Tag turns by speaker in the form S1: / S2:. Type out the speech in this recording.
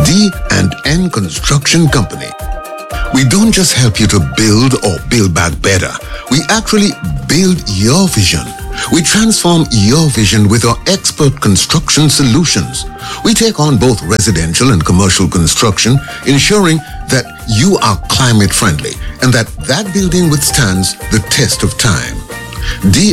S1: D&N Construction Company. We don't just help you to build or build back better. We actually build your vision. We transform your vision with our expert construction solutions. We take on both residential and commercial construction, ensuring that you are climate friendly and that building withstands the test of time.